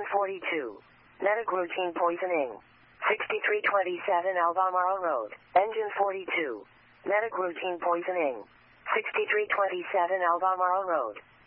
42. Medic routine poisoning. 6327 Albemarle Road. Engine 42. Medic routine poisoning. 6327 Albemarle Road.